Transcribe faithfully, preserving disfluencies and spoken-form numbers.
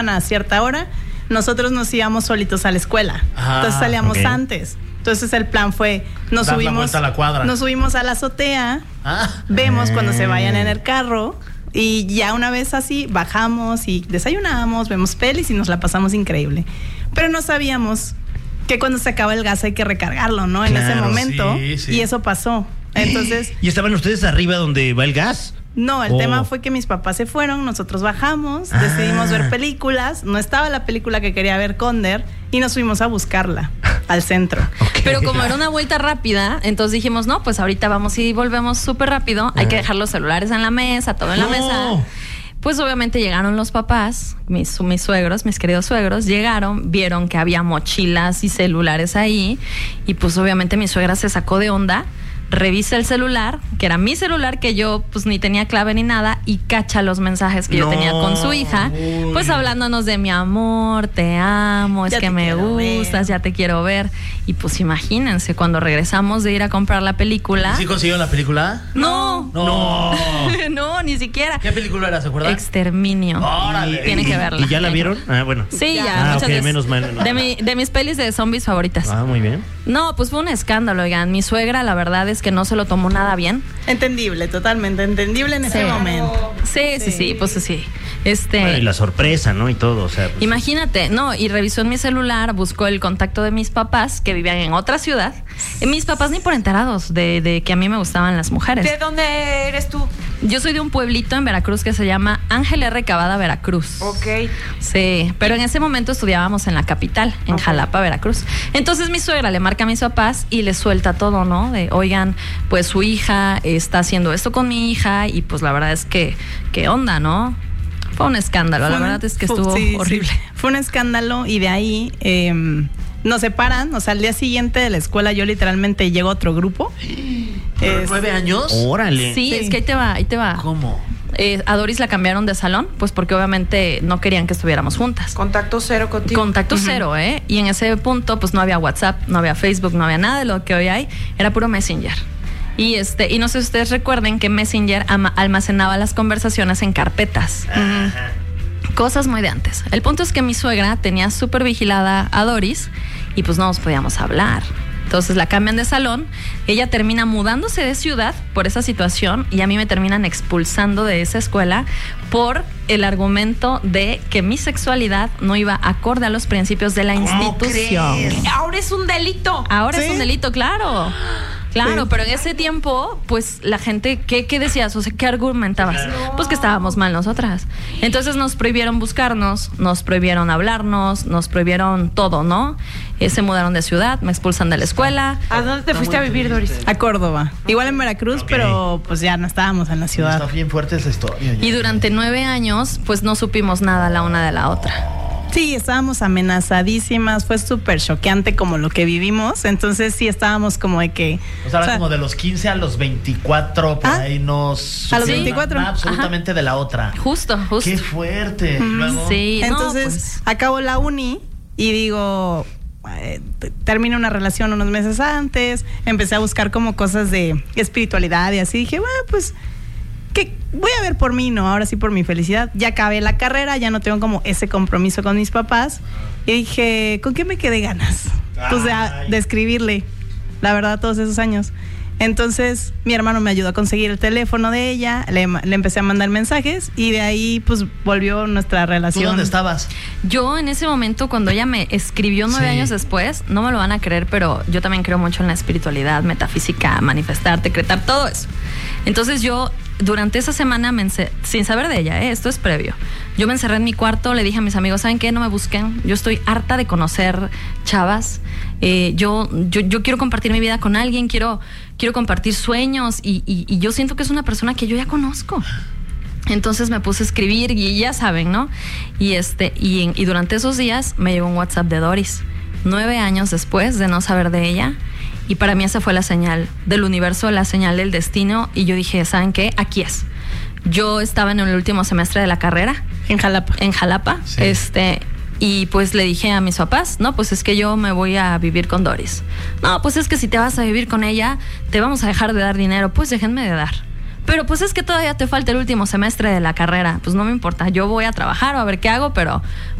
a cierta hora, nosotros nos íbamos solitos a la escuela. Ah, entonces salíamos okay. antes. Entonces el plan fue, nos Dar subimos la vuelta a la cuadra. Nos subimos a la azotea, ah. vemos eh. cuando se vayan en el carro y ya una vez así bajamos y desayunamos, vemos pelis y nos la pasamos increíble. Pero no sabíamos que cuando se acaba el gas hay que recargarlo, ¿no? En claro, ese momento sí, sí. y eso pasó. Entonces, ¿y estaban ustedes arriba donde va el gas? No, el oh. tema fue que mis papás se fueron, nosotros bajamos, ah. decidimos ver películas, no estaba la película que quería ver Conder y nos fuimos a buscarla al centro. Okay. Pero como era una vuelta rápida, entonces dijimos, no, pues ahorita vamos y volvemos súper rápido, ah. hay que dejar los celulares en la mesa, todo en la no. mesa. Pues obviamente llegaron los papás, mis, mis suegros, mis queridos suegros, llegaron, vieron que había mochilas y celulares ahí y pues obviamente mi suegra se sacó de onda. Revisa el celular, que era mi celular, que yo pues ni tenía clave ni nada, y cacha los mensajes que no, yo tenía con su hija, uy. pues hablándonos de mi amor, te amo, es ya que me gustas, ver. ya te quiero ver. Y pues imagínense, cuando regresamos de ir a comprar la película. ¿Sí consiguieron la película? No. No. No, no ni siquiera. ¿Qué película era, se acuerda? Exterminio. Órale. Tienen que verla. ¿Y ya la vieron? Ah, bueno. Sí, ya. ya. Ah, muchas ok, veces. menos mal. No. De, mi, de mis pelis de zombies favoritas. Ah, muy bien. No, pues fue un escándalo, oigan. Mi suegra, la verdad es que no se lo tomó nada bien. Entendible, totalmente entendible en sí. ese momento. Sí, sí, sí, sí, pues sí. Este, bueno, y la sorpresa, ¿no? Y todo, o sea. Pues, imagínate, no, y revisó en mi celular, buscó el contacto de mis papás que vivían en otra ciudad. Y mis papás ni por enterados de, de que a mí me gustaban las mujeres. ¿De dónde eres tú? Yo soy de un pueblito en Veracruz que se llama Ángel R. Cavada, Veracruz. Ok. Sí, pero en ese momento estudiábamos en la capital, en okay. Jalapa, Veracruz. Entonces mi suegra le marca a mis papás y le suelta todo, ¿no? De, oigan, pues su hija está haciendo esto con mi hija y pues la verdad es que, ¿qué onda, no? Fue un escándalo, fue la verdad es que estuvo sí, horrible. Sí. Fue un escándalo y de ahí eh, nos separan, o sea, al día siguiente de la escuela yo literalmente llego a otro grupo. ¿Pero nueve años? Órale. Sí, sí, es que ahí te va, ahí te va. ¿Cómo? Eh, a Doris la cambiaron de salón, pues porque obviamente no querían que estuviéramos juntas. Contacto cero contigo. Contacto uh-huh. cero, ¿eh? Y en ese punto, pues no había WhatsApp, no había Facebook, no había nada de lo que hoy hay, era puro Messenger. Y este, y no sé si ustedes recuerden que Messenger ama- almacenaba las conversaciones en carpetas. Uh-huh. Cosas muy de antes. El punto es que mi suegra tenía súper vigilada a Doris y pues no nos podíamos hablar. Entonces la cambian de salón, ella termina mudándose de ciudad por esa situación y a mí me terminan expulsando de esa escuela por el argumento de que mi sexualidad no iba acorde a los principios de la institución. ¿Crees? Ahora es un delito. Ahora ¿Sí? es un delito, claro. Claro, Sí. pero en ese tiempo, pues la gente, ¿qué, qué decías? O sea, ¿qué argumentabas? No. Pues que estábamos mal nosotras. Entonces nos prohibieron buscarnos, nos prohibieron hablarnos, nos prohibieron todo, ¿no? Eh, se mudaron de ciudad, me expulsan de la escuela. ¿A dónde te fuiste a vivir, Doris? A Córdoba. Igual en Veracruz, Okay. pero pues ya no estábamos en la ciudad. Está bien fuerte esa historia. Y durante nueve años, pues no supimos nada la una de la otra. Sí, estábamos amenazadísimas, fue súper choqueante como lo que vivimos, entonces sí estábamos como de que... O sea, o sea como de los quince a los veinticuatro, por ¿Ah? ahí nos... A los sí, veinticuatro. nada absolutamente Ajá. de la otra. Justo, justo. Qué fuerte. Mm, Luego, sí, Entonces, no, pues, acabo la uni y digo, eh, t- termino una relación unos meses antes, empecé a buscar como cosas de espiritualidad y así, dije, bueno, pues, que voy a ver por mí, ¿no? Ahora sí por mi felicidad. Ya acabé la carrera, ya no tengo como ese compromiso con mis papás. Y dije, ¿con qué me quedé ganas? Pues de, a- de escribirle, la verdad, todos esos años. Entonces, mi hermano me ayudó a conseguir el teléfono de ella, le, le empecé a mandar mensajes y de ahí, pues, volvió nuestra ¿tú relación. dónde estabas? yo en ese momento, cuando ella me escribió nueve Sí. años después, no me lo van a creer, pero yo también creo mucho en la espiritualidad, metafísica, manifestar, decretar, todo eso. Entonces yo, durante esa semana, me ence- sin saber de ella, ¿eh? Esto es previo, yo me encerré en mi cuarto, le dije a mis amigos, ¿saben qué? No me busquen, yo estoy harta de conocer chavas, eh, yo, yo, yo quiero compartir mi vida con alguien, quiero, quiero compartir sueños y, y, y yo siento que es una persona que yo ya conozco. Entonces me puse a escribir y ya saben, ¿no? Y este y, en- y durante esos días me llegó un WhatsApp de Doris, nueve años después de no saber de ella. Y para mí esa fue la señal del universo, la señal del destino. Y yo dije, ¿saben qué? Aquí es. Yo estaba en el último semestre de la carrera. En Jalapa. En Jalapa. Sí. Este, y pues le dije a mis papás, no, pues es que yo me voy a vivir con Doris. No, pues es que si te vas a vivir con ella, te vamos a dejar de dar dinero. Pues déjenme de dar. pero pues es que todavía te falta el último semestre de la carrera. Pues no me importa, yo voy a trabajar o a ver qué hago, pero